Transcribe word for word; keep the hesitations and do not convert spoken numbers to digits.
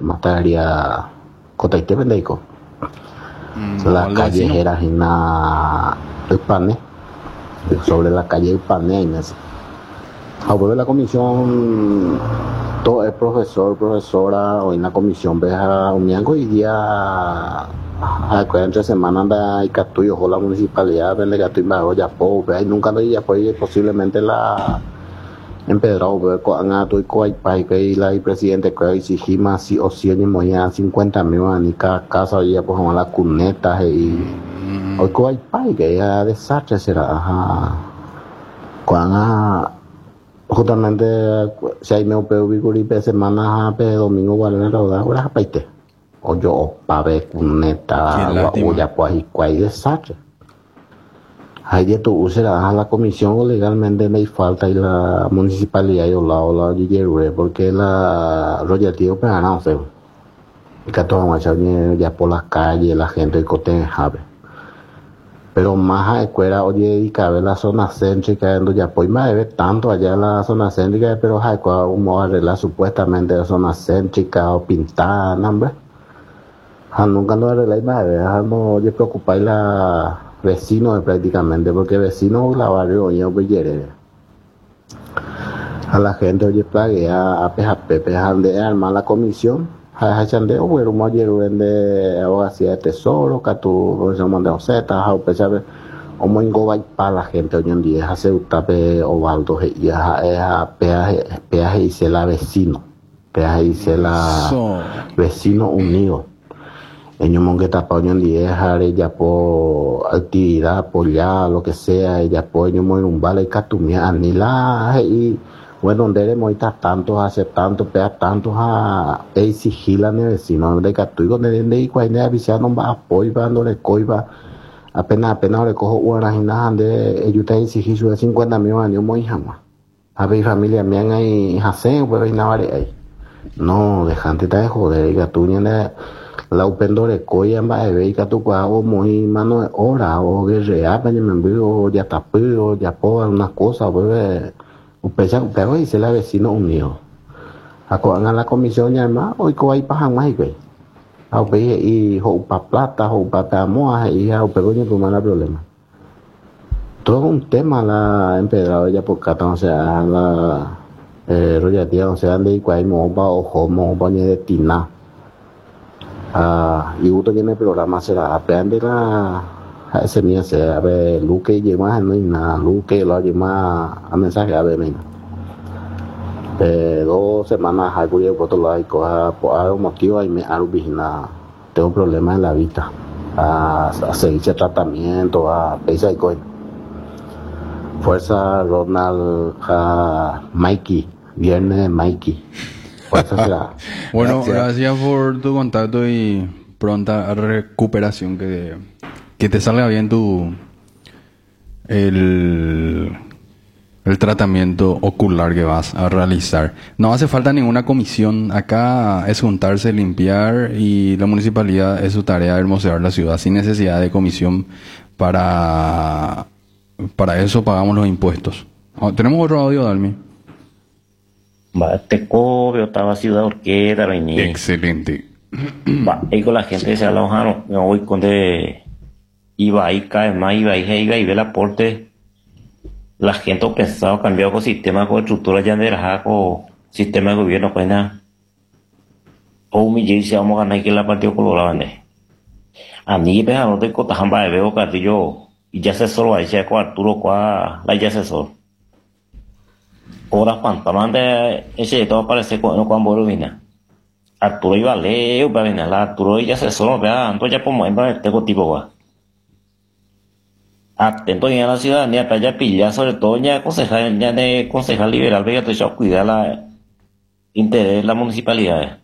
más tarde Cotaite Pendeico. Mm, La algo calle vecino. era Gina Pane, sobre la calle Pane y Mesa. A de la comisión, todo es profesor, profesora, o en la comisión, ves a un miango y día a entre semana anda y catuyo con la municipalidad, vende gato y bajo ya po, ve nunca no ya pues posiblemente la empedrado, ve con a tu y coi pai que la y presidente que exigir más sí o sí ni moya cincuenta mil ni cada casa ya pues con la cuneta y hoy coi pai que ya desastre será ajá cuando a justamente si hay me opeo vigori pe semana pe domingo guarda la hora ahora paite o yo pa ve Qué cuneta o ya lástima. pues y cuál desastre hay de tu uso la la comisión legalmente me falta y la municipalidad y la la de porque la royalty opera no sé que todo más ya por las calles la gente que te sabe pero más a escuela oye y cabe la zona céntrica donde ya pues más debe tanto allá en la zona céntrica pero hay como arreglar supuestamente la zona céntrica o pintada nombre nunca no arregla más dejamos de preocupar la vecinos prácticamente porque vecinos la barrio yo pues a la gente oye plague a a peja pepe de armar la comisión a hachande o bueno mo yero de abogacía de tesoro que tu se manda o zeta a pesar o mo ingo para la gente hoy en día hace utape o baldo y a peaje peaje y se la vecino peaje y se la Eso. vecino unido en un que tapa hoy en día jare ya por actividad apoyar lo que sea ella pues yo mo en un vale catumia ni la y bueno donde le moita tantos hace tanto pea tantos a exigir la vecino de catuigo de de y cuando avisar no va apoyo dándole coiba apenas apenas le cojo horas y nada de ellos te exigir su cincuenta mil años muy jamás a ver familia mía ahí hacen pues y nada ahí no dejante de joder y catuña la upendore coya va de y catu o muy mano de hora o guerrea pero me envío ya tapio ya por una cosa pues Upesa pero y se la vecino unido a con la comisión ya más hoy co hay paja más güey a ve y ho pa plata ho pa moa y a pero ni con mala problema todo un tema la empedrado ya por cata o sea la eh royalty o sea de cuál mo ba o como ba ni de tina ah y uto tiene programa será aprende la ese mía se a ver luque lleva no y nada luque lo lleva a mensaje a ver Eh, dos semanas algo de otro lado y coja por algún motivo y me algo vigina tengo problemas en la vista a, a seguir tratamiento a pesa y coin fuerza Ronald a Mikey viernes Mikey fuerza será Bueno, Gracias. gracias por tu contacto y pronta recuperación. Que, que te salga bien tu el, el tratamiento ocular que vas a realizar. No hace falta ninguna comisión. Acá es juntarse, limpiar y la municipalidad es su tarea hermosear la ciudad sin necesidad de comisión. Para, para eso pagamos los impuestos. Oh, tenemos otro audio, Dalmi. Va, te cobro, estaba ciudad orquesta, vení. Excelente. Va, ahí con la gente se alojaron, me voy con de, iba ahí, cae más, iba ahí, iba y ve el aporte. La gente ha pensado, cambiado con sistema, con estructura ya de la con sistema de gobierno, pues nada. O un millón si vamos a ganar que la partido colorado, ¿eh? A mí, pues, no te cotajan para veo Castillo, y ya se solo ahí, ya con Arturo, con la ya se solo. Ahora pantalón de ese todo aparece cuando cuando volvina Arturo iba leo para venir la Arturo ya se solo vea entonces ya como en tengo tipo va atento en la ciudadanía para ya pillar sobre todo ya concejal ya de concejal liberal vea te cuidar la interés de la municipalidad